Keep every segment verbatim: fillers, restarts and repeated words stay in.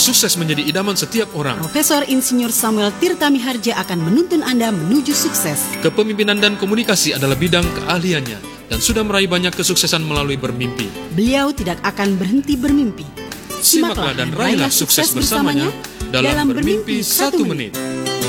sukses menjadi idaman setiap orang. Profesor Insinyur Samuel Tirta Miharja akan menuntun Anda menuju sukses. Kepemimpinan dan komunikasi adalah bidang keahliannya dan sudah meraih banyak kesuksesan melalui bermimpi. Beliau tidak akan berhenti bermimpi. Simaklah dan raihlah sukses bersamanya dalam Bermimpi Satu Menit.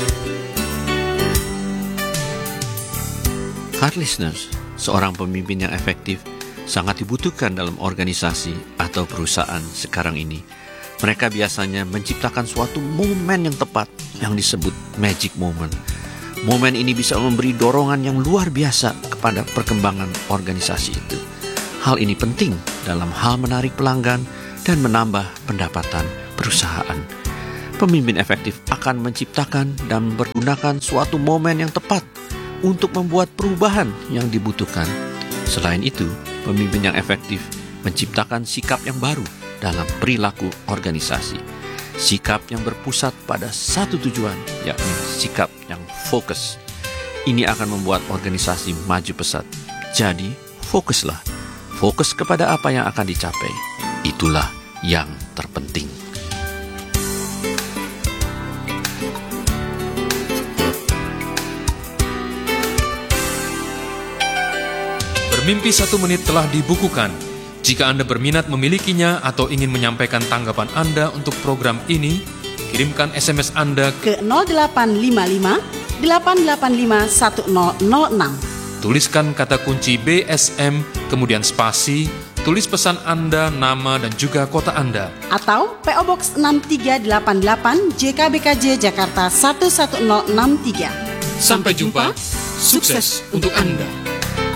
Heart listeners, seorang pemimpin yang efektif sangat dibutuhkan dalam organisasi atau perusahaan sekarang ini. Mereka biasanya menciptakan suatu momen yang tepat yang disebut magic moment. Momen ini bisa memberi dorongan yang luar biasa kepada perkembangan organisasi itu. Hal ini penting dalam hal menarik pelanggan dan menambah pendapatan perusahaan. Pemimpin efektif akan menciptakan dan mempergunakan suatu momen yang tepat untuk membuat perubahan yang dibutuhkan. Selain itu, pemimpin yang efektif menciptakan sikap yang baru dalam perilaku organisasi. Sikap yang berpusat pada satu tujuan, yakni sikap yang fokus. Ini akan membuat organisasi maju pesat. Jadi, fokuslah. Fokus kepada apa yang akan dicapai. Itulah yang terpenting. Bermimpi Satu Menit telah dibukukan. Jika Anda berminat memilikinya atau ingin menyampaikan tanggapan Anda untuk program ini, kirimkan S M S Anda ke nol delapan lima lima delapan delapan lima satu nol nol enam. Tuliskan kata kunci B S M, kemudian spasi, tulis pesan Anda, nama dan juga kota Anda. Atau P O Box enam tiga delapan delapan J K B K J Jakarta satu satu nol enam tiga. Sampai jumpa, sukses untuk Anda.